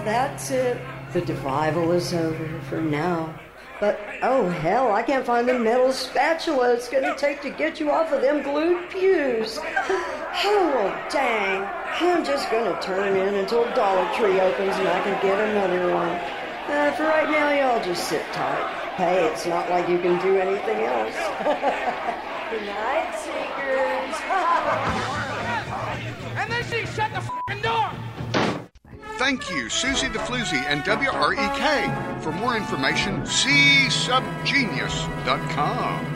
that's it. The devival is over for now. But, oh hell, I can't find the metal spatula it's gonna take to get you off of them glued pews. Oh, well, dang. I'm just gonna turn in until Dollar Tree opens and I can get another one. For right now, y'all just sit tight. Hey, it's not like you can do anything else. Good night, Seekers. And then she shut the f***ing door! Thank you, Susie the Floozy and WREK. For more information, see subgenius.com.